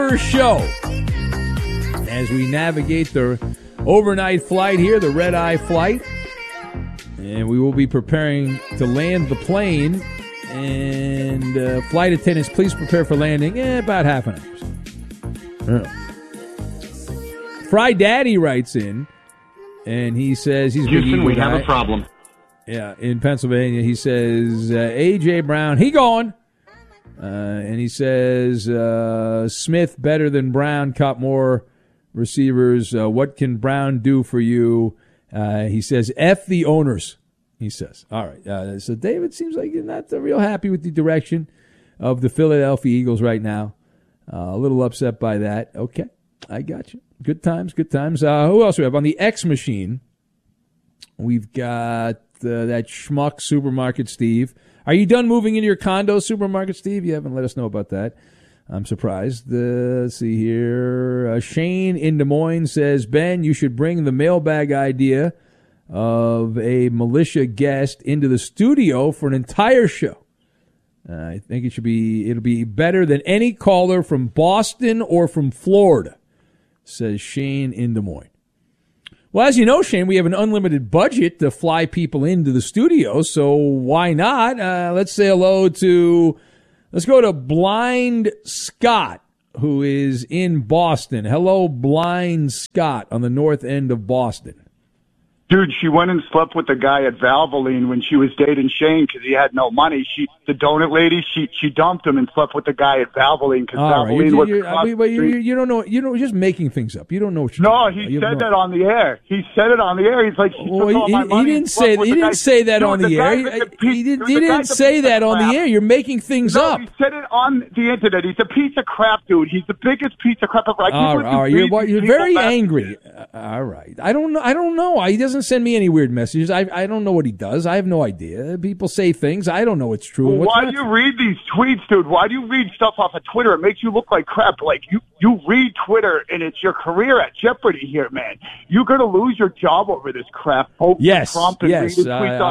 entire show as we navigate the overnight flight here, the red-eye flight. And we will be preparing to land the plane. And flight attendants, please prepare for landing about half an hour. Fry Daddy writes in, and he says he's Houston, we have a problem. Yeah, in Pennsylvania, he says A.J. Brown, he gone. And he says Smith better than Brown, caught more receivers. What can Brown do for you? He says F the owners. He says, all right. So David seems like you're not real happy with the direction of the Philadelphia Eagles right now. A little upset by that. Okay, I got you. Good times, good times. Who else do we have? On the X machine, we've got that schmuck Supermarket Steve. Are you done moving into your condo, Supermarket Steve? You haven't let us know about that. I'm surprised. Let's see here. Shane in Des Moines says, Ben, you should bring the mailbag idea of a militia guest into the studio for an entire show. I think it'll be better than any caller from Boston or from Florida, says Shane in Des Moines. Well, as you know, Shane, we have an unlimited budget to fly people into the studio, so why not? Let's go to Blind Scott, who is in Boston. Hello, Blind Scott on the north end of Boston. Dude, she went and slept with the guy at Valvoline when she was dating Shane because he had no money. The donut lady, she dumped him and slept with the guy at Valvoline because Valvoline was across the street. You don't know. You're just making things up. You don't know what you're No, talking he about. said that on the air. He said it on the air. He's like, he didn't say that on the air. He didn't say that on the air. You're making things up. He said it on the internet. He's a piece of crap, dude. He's the biggest piece of crap. All right. You're very angry. All right. I don't know. He doesn't send me any weird messages. I don't know what he does. I have no idea. People say things. I don't know what's true. Well, why do you read these tweets, dude? Why do you read stuff off of Twitter? It makes you look like crap. Like, you read Twitter, and it's your career at jeopardy here, man. You're going to lose your job over this crap. Yes, Trump and yes.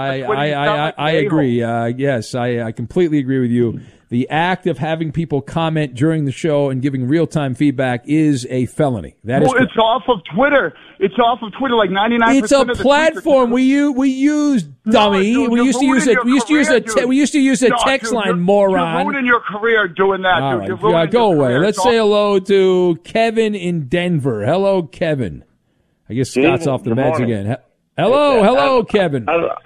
I agree. Yes, I completely agree with you. The act of having people comment during the show and giving real-time feedback is a felony. It's off of Twitter. It's off of Twitter like 99%. It's a platform we use, dummy. No, dude, we used to use a text line, moron. You're ruining your career doing that, all dude. Right. Go away. Let's say hello to Kevin in Denver. Hello, Kevin. I guess Scott's off the meds again. Hello, Kevin.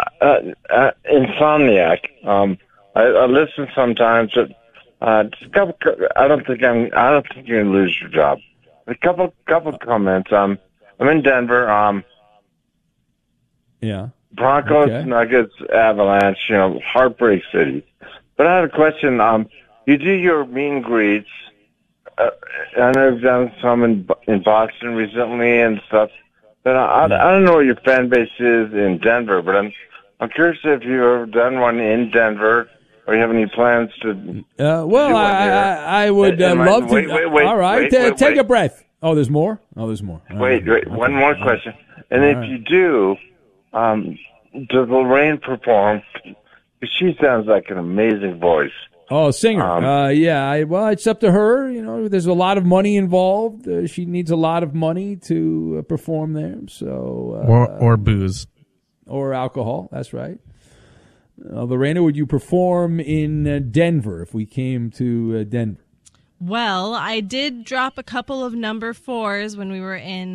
Insomniac. I listen sometimes. Just a couple. I don't think you're gonna lose your job. A couple comments. I'm in Denver. Yeah. Broncos, Nuggets, Avalanche. Heartbreak city. But I had a question. You do your meet and greets. I know you've done some in Boston recently and stuff. But I don't know what your fan base is in Denver. But I'm curious if you've ever done one in Denver. Or you have any plans to? I would love to. Wait, all right, take a breath. Oh, there's more. There's more. Wait. One more question. And if you do, does Lorraine perform? She sounds like an amazing voice. Oh, singer. Yeah. Well, it's up to her. There's a lot of money involved. She needs a lot of money to perform there. So or booze or alcohol. That's right. Lorena, would you perform in Denver if we came to Denver? Well, I did drop a couple of number 4s when we were in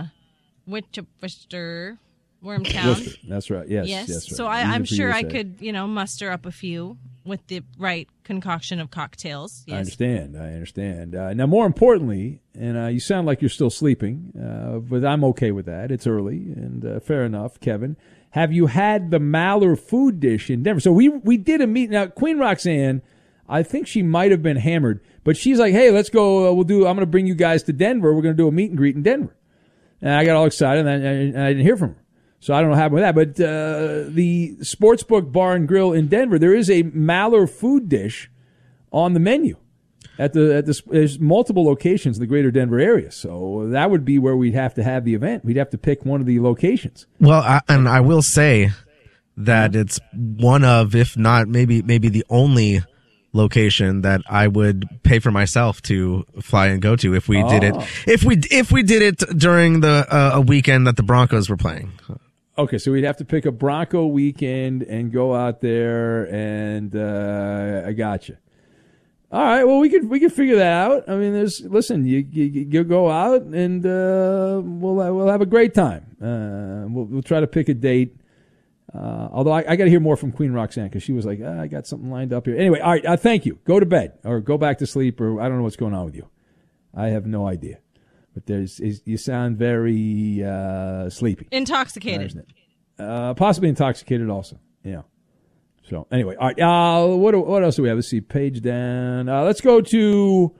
Worcester, Wormtown. That's right. Yes. Yes. Right. So I'm sure I could, muster up a few with the right concoction of cocktails. Yes. I understand. Now, more importantly, and you sound like you're still sleeping, but I'm okay with that. It's early, and fair enough, Kevin. Have you had the Maller food dish in Denver? So we did a meet. Now, Queen Roxanne, I think she might have been hammered, but she's like, hey, let's go. I'm going to bring you guys to Denver. We're going to do a meet and greet in Denver. And I got all excited, and I didn't hear from her. So I don't know what happened with that. But the Sportsbook Bar and Grill in Denver, there is a Maller food dish on the menu. There's multiple locations in the greater Denver area, so that would be where we'd have to have the event. We'd have to pick one of the locations. Well, I will say that it's one of, if not maybe the only location that I would pay for myself to fly and go to if we did it. If we did it during the a weekend that the Broncos were playing. Okay, so we'd have to pick a Bronco weekend and go out there, and I got you. All right, well, we could figure that out. I mean, you go out and we'll have a great time. We'll try to pick a date. Although I got to hear more from Queen Roxanne because she was like, I got something lined up here. Anyway, all right, thank you. Go to bed or go back to sleep, or I don't know what's going on with you. I have no idea. But you sound very sleepy. Intoxicated. Possibly intoxicated also. Yeah. So anyway, all right. What else do we have? Let's see. Page down. Let's go to.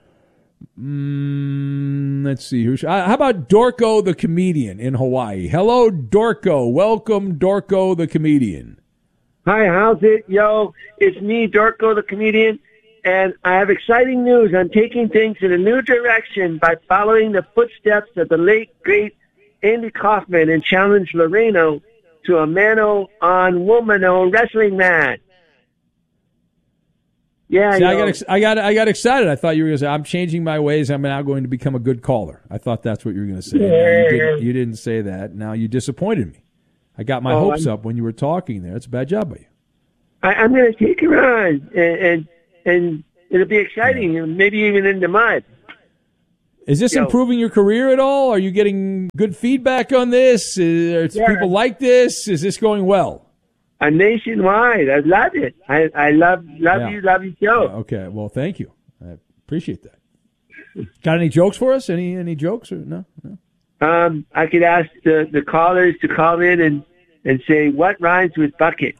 Let's see. How about Dorco the comedian in Hawaii? Hello, Dorco. Welcome, Dorco the comedian. Hi, how's it? Yo, it's me, Dorco the comedian, and I have exciting news. I'm taking things in a new direction by following the footsteps of the late, great Andy Kaufman and challenge Loreno to a mano-on-womano wrestling match. Yeah, see, I got excited. I thought you were going to say, I'm changing my ways. I'm now going to become a good caller. I thought that's what you were going to say. Yeah. You didn't say that. Now you disappointed me. I got my hopes up when you were talking there. It's a bad job by you. I'm going to take her on, and it'll be exciting, maybe even in the mud. Is this improving your career at all? Are you getting good feedback on this? People like this? Is this going well? Nationwide. I love it. I love you, love your show. Okay. Well, thank you. I appreciate that. Got any jokes for us? Any jokes or no? I could ask the callers to call in and say, what rhymes with bucket?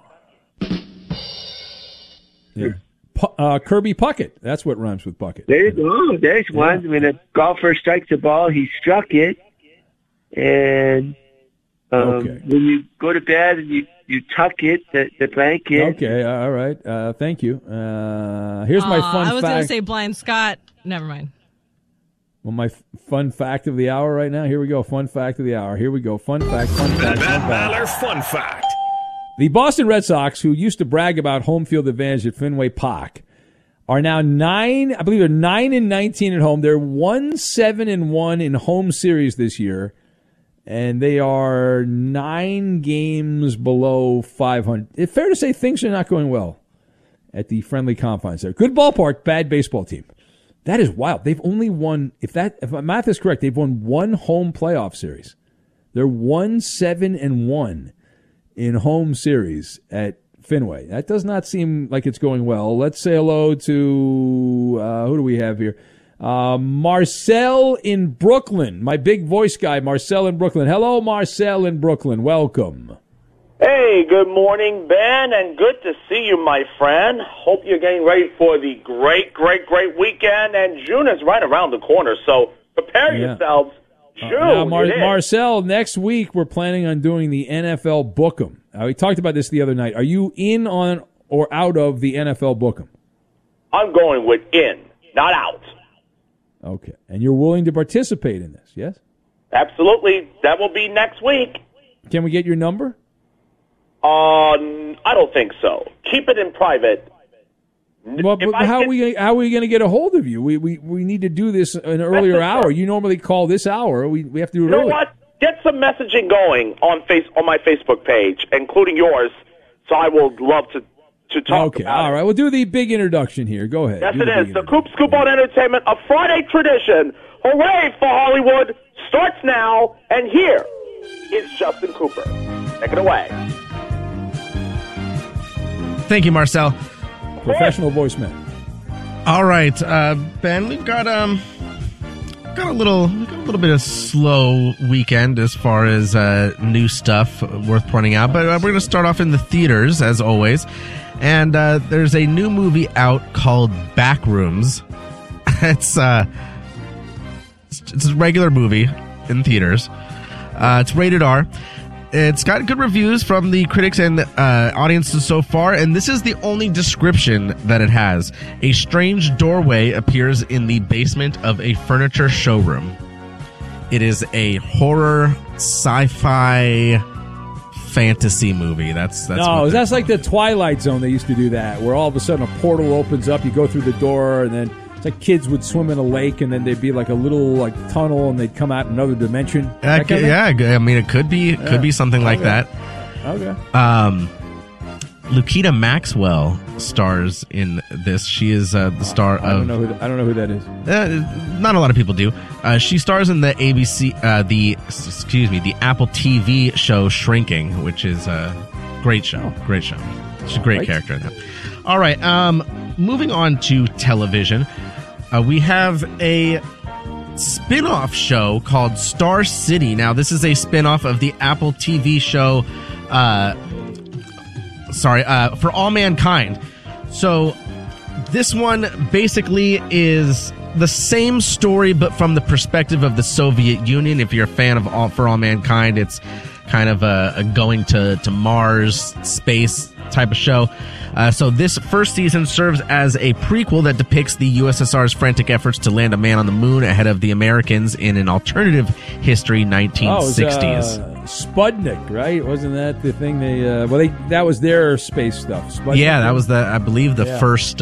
Yeah. Kirby Puckett. That's what rhymes with bucket. There you go. There's one. When a golfer strikes a ball, he struck it. And when you go to bed and you tuck it, the blanket. Okay, all right. Thank you. Here's my fun fact. I was going to say Blind Scott. Never mind. Well, my fun fact of the hour right now. Here we go. Fun fact of the hour. Here we go. Fun fact. The Ben Maller Fun Fact. The Boston Red Sox, who used to brag about home field advantage at Fenway Park, are now 9 and 19 at home. They're 1-7-1 in home series this year, and they are 9 games below 500. It's fair to say things are not going well at the friendly confines there. Good ballpark, bad baseball team. That is wild. They've only won, if my math is correct, they've won 1 home playoff series. They're 1-7-1 in home series at Fenway. That does not seem like it's going well. Let's say hello to, who do we have here? Marcel in Brooklyn. My big voice guy, Marcel in Brooklyn. Hello, Marcel in Brooklyn. Welcome. Hey, good morning, Ben, and good to see you, my friend. Hope you're getting ready for the great weekend, and June is right around the corner, so prepare yourselves. June, now, Marcel, next week we're planning on doing the NFL Book'em. We talked about this the other night. Are you in on or out of the NFL Book'em? I'm going with in, not out. Okay. And you're willing to participate in this, yes? Absolutely. That will be next week. Can we get your number? I don't think so. Keep it in private. Well, but how are we going to get a hold of you? We need to do this in an earlier hour. You normally call this hour. We have to do it early. You know what? Get some messaging going on my Facebook page, including yours. So I will love to talk about it. All right. We'll do the big introduction here. Go ahead. Yes, it is. The Coop Scoop on Entertainment, a Friday tradition. Hooray for Hollywood starts now, and here is Justin Cooper. Take it away. Thank you, Marcel. Professional voiceman. All right, Ben, we've got a little bit of slow weekend as far as new stuff worth pointing out, but we're going to start off in the theaters as always. And there's a new movie out called Backrooms. It's a regular movie in theaters. It's rated R. It's got good reviews from the critics and audiences so far, and this is the only description that it has. A strange doorway appears in the basement of a furniture showroom. It is a horror, sci-fi fantasy movie. That's that's like the Twilight Zone. They used to do that, where all of a sudden a portal opens up, you go through the door, and then it's like kids would swim in a lake, and then there'd be like a little like tunnel, and they'd come out in another dimension. I mean, it could be something like that. Okay. Lukita Maxwell stars in this. She is the star of. I don't know who that is. Not a lot of people do. She stars in the the Apple TV show Shrinking, which is a great show. Great show. She's a great character in that. All right. Moving on to television, we have a spin-off show called Star City. Now, this is a spin-off of the Apple TV show. For All Mankind. So this one basically is the same story, but from the perspective of the Soviet Union. If you're a fan of For All Mankind, it's kind of a going to Mars space type of show. So this first season serves as a prequel that depicts the USSR's frantic efforts to land a man on the moon ahead of the Americans in an alternative history 1960s. Sputnik, right? Wasn't that the thing that was their space stuff? Sputnik, that was I believe the first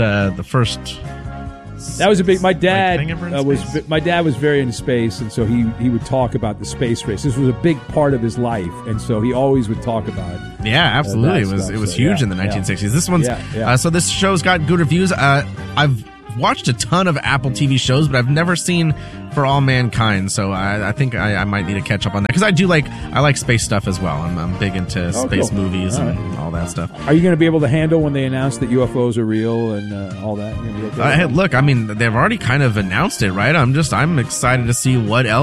that was a big. My dad was very into space, and so he would talk about the space race. This was a big part of his life, and so he always would talk about it. Yeah, absolutely. It was huge in the 1960s. This one's so this show's got good reviews. I've watched a ton of Apple TV shows, but I've never seen For All Mankind, so I think I might need to catch up on that, because I like space stuff as well. I'm big into space movies and all that stuff. Are you going to be able to handle when they announce that UFOs are real and all that? Look, I mean, they've already kind of announced it, right? I'm excited to see what else